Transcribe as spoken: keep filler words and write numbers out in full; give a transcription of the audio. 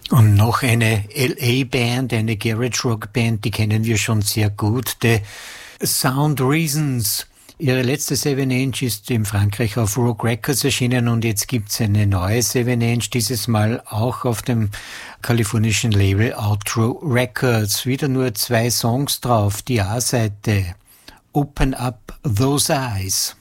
Und noch eine L A-Band, eine Garage-Rock-Band, die kennen wir schon sehr gut, The Sound Reasons. Ihre letzte seven Inch ist in Frankreich auf Rogue Records erschienen und jetzt gibt's eine neue seven Inch, dieses Mal auch auf dem kalifornischen Label Outro Records. Wieder nur zwei Songs drauf, die A-Seite Open Up Those Eyes.